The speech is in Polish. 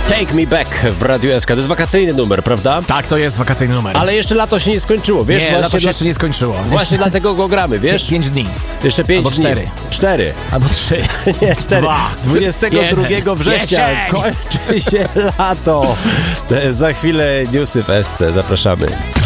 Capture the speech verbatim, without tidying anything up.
Take Me Back w Radiu S K. To jest wakacyjny numer, prawda? Tak, to jest wakacyjny numer. Ale jeszcze lato się nie skończyło, wiesz? Nie, właśnie lato się dla... jeszcze nie skończyło. Właśnie jeszcze... dlatego go gramy, wiesz? Pięć dni. Jeszcze pięć Albo dni. cztery. Cztery. Albo trzy. Nie, cztery. Dwa. dwudziestego drugiego Jeden. września Jesień. kończy się lato. Za chwilę newsy w S C. Zapraszamy.